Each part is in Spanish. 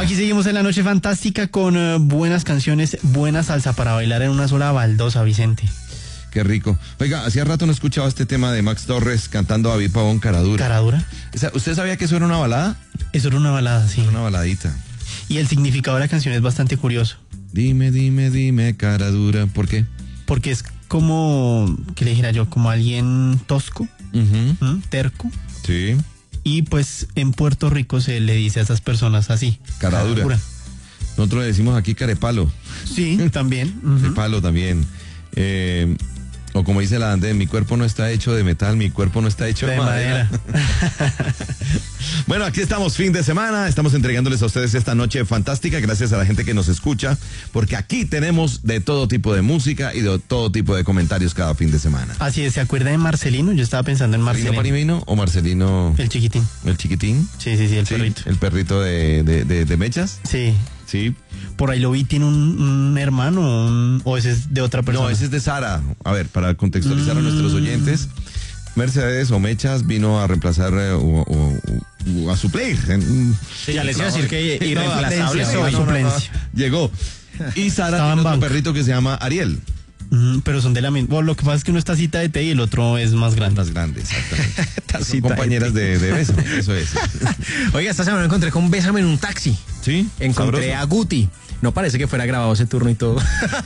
Aquí seguimos en la noche fantástica con buenas canciones, buena salsa para bailar en una sola baldosa, Vicente. Qué rico. Oiga, hacía rato no escuchaba este tema de Max Torres cantando a David Pavón, Caradura. ¿Caradura? ¿Usted sabía que eso era una balada? Eso era una balada, sí. Una baladita. Y el significado de la canción es bastante curioso. Dime, dime, dime, Caradura. ¿Por qué? Porque es como, ¿qué le dijera yo? Como alguien tosco, terco. Sí. Y pues en Puerto Rico se le dice a esas personas así. Caradura. Nosotros le decimos aquí carepalo. Sí, también. Carepalo también. O como dice la Andrés, mi cuerpo no está hecho de metal, mi cuerpo no está hecho de madera. Bueno, aquí estamos, fin de semana, estamos entregándoles a ustedes esta noche fantástica, gracias a la gente que nos escucha, porque aquí tenemos de todo tipo de música y de todo tipo de comentarios cada fin de semana. Así es, ¿se acuerda de Marcelino? Yo estaba pensando en Marcelino. ¿Marcelino Parimino o Marcelino? El chiquitín. ¿El chiquitín? Sí, el perrito. El perrito de mechas. Sí. Sí. Por ahí lo vi, tiene un hermano, o ese es de otra persona. No, ese es de Sara. A ver, para contextualizar a nuestros oyentes, Mercedes o Mechas vino a reemplazar o a suplir. Sí, ya les iba a decir que irreemplazable. Suplencia. Llegó. Y Sara tiene otro perrito que se llama Ariel. Pero son de la misma. Bueno, lo que pasa es que uno está cita de té y el otro es más grande. Más grande, exactamente. Son compañeras de beso, eso es. Oiga, esta semana me encontré con Bésame en un taxi. Sí. Encontré a Guti. No parece que fuera grabado ese turno y todo.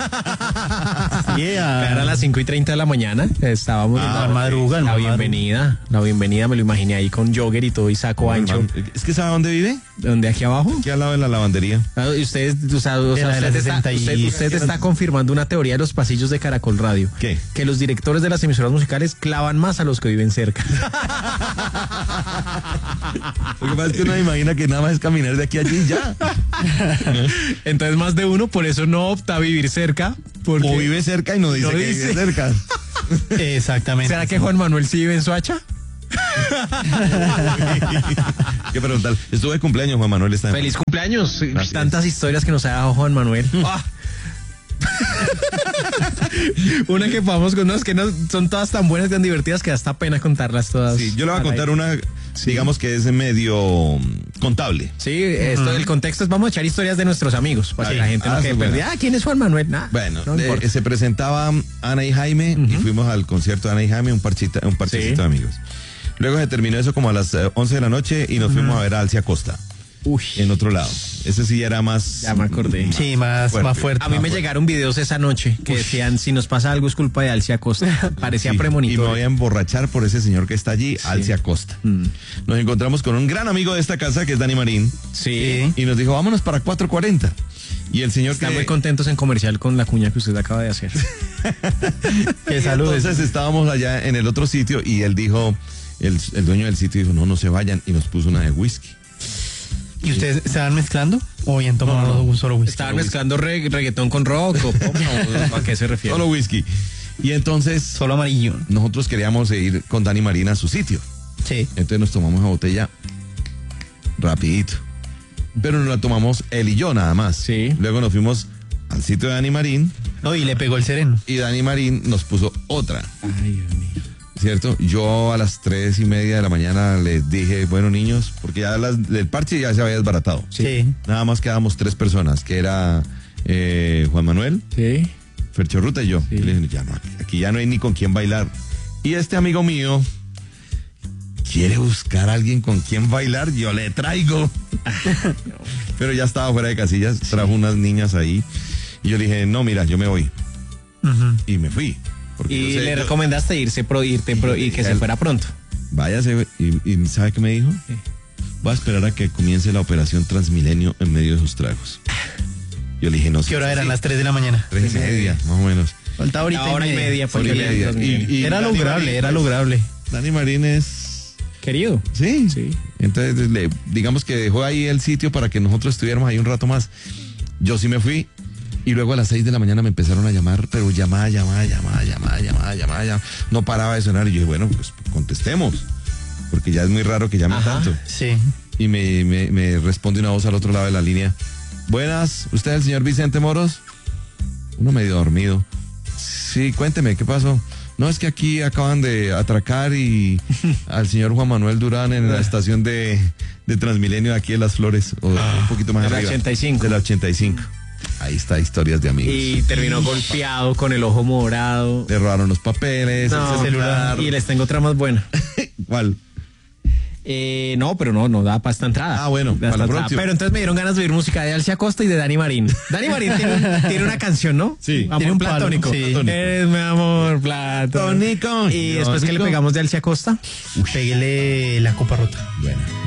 Era a las 5:30 de la mañana. Estábamos madruga, la bienvenida. La bienvenida me lo imaginé ahí con jogger y todo y saco ancho. ¿Es que sabe dónde vive? ¿Dónde? ¿Aquí abajo? Aquí al lado de la lavandería. Usted está confirmando una teoría de los pasillos de Caracol Radio. ¿Qué? Que los directores de las emisoras musicales clavan más a los que viven cerca. Lo que pasa es que uno imagina que nada más es caminar de aquí a allí y ya. Entonces más de uno por eso no opta a vivir cerca. O vive cerca y no dice que vive cerca. Exactamente. ¿Será que Juan Manuel sí vive en Soacha? Qué preguntar. Estuve de cumpleaños, Juan Manuel. Está Feliz cumpleaños. Tantas historias que nos ha dejado Juan Manuel. Una que podamos contar, que son todas tan buenas, tan divertidas que da hasta pena contarlas todas. Sí, yo le voy a contar una, digamos que es medio contable. Sí, esto del contexto es, vamos a echar historias de nuestros amigos, para que la gente no quede perdida. ¿Quién es Juan Manuel? Bueno, se presentaba Ana y Jaime y fuimos al concierto de Ana y Jaime, un parchecito de amigos. Luego se terminó eso como a las 11 de la noche y nos fuimos a ver a Alcia Costa. En otro lado. Ese sí era más. Ya me acordé. Sí, más fuerte. A mí me llegaron videos esa noche que decían: si nos pasa algo es culpa de Alcia Costa. Parecía premonitorio. Y me voy a emborrachar por ese señor que está allí, Alcia Costa. Nos encontramos con un gran amigo de esta casa que es Dani Marín. Sí. Y nos dijo: vámonos para 4:40. Y el señor está muy contentos en comercial con la cuña que usted acaba de hacer. Qué salud. Entonces estábamos allá en el otro sitio y él dijo, el dueño del sitio dijo: no se vayan, y nos puso una de whisky. ¿Y ustedes estaban mezclando o habían tomado un solo whisky? Estaban mezclando reggaetón con rock o pop, o ¿a qué se refiere? Solo whisky. Y entonces... Solo amarillo. Nosotros queríamos ir con Dani Marín a su sitio. Sí. Entonces nos tomamos la botella rapidito. Pero nos la tomamos él y yo nada más. Sí. Luego nos fuimos al sitio de Dani Marín. No, y le pegó el sereno. Y Dani Marín nos puso otra. Ay, Dios mío. ¿Cierto? Yo a las 3:30 de la mañana les dije: bueno, niños, porque ya el parche ya se había desbaratado. Sí. Nada más quedábamos 3 personas, que era Juan Manuel, sí, Fercho Ruta y yo. Sí. Y le dije: aquí ya no hay ni con quién bailar. Y este amigo mío quiere buscar a alguien con quien bailar, yo le traigo. Pero ya estaba fuera de casillas, trajo unas niñas ahí. Y yo le dije: no, mira, yo me voy. Y me fui. Y le recomendaste irte y que se fuera pronto. Váyase, y ¿sabe qué me dijo? Sí. Voy a esperar a que comience la operación Transmilenio en medio de sus tragos. Yo le dije: no sé. ¿Qué hora eran? Las 3 de la mañana. 3:30, más o menos. Faltaba hora y media. Era lograble. Dani Marín es... querido. Sí. Entonces, digamos que dejó ahí el sitio para que nosotros estuviéramos ahí un rato más. Yo sí me fui. Y luego a las 6 de la mañana me empezaron a llamar, pero llamada. No paraba de sonar. Y yo dije: bueno, pues contestemos, porque ya es muy raro que llamen tanto. Sí. Y me responde una voz al otro lado de la línea: buenas, ¿usted es el señor Vicente Moros? Uno medio dormido. Sí, cuénteme, ¿qué pasó? No, es que aquí acaban de atracar y al señor Juan Manuel Durán en la estación de de Transmilenio aquí en Las Flores, o un poquito más de la arriba. 85. De la 85. Ahí está, historias de amigos. Y terminó golpeado con el ojo morado. Le robaron los papeles, No, el celular. y les tengo otra más buena. ¿Cuál? No, pero no da para esta entrada. Ah, bueno, Da para la esta entrada. próxima. Pero entonces me dieron ganas de oír música de Alcia Costa y de Dani Marín. Dani Marín tiene una canción, ¿no? Sí. Amor Tiene un palo, platónico. sí. Eres mi amor platónico. Tónico. Y después que le pegamos de Alcia Costa. Pégale la copa rota. Bueno.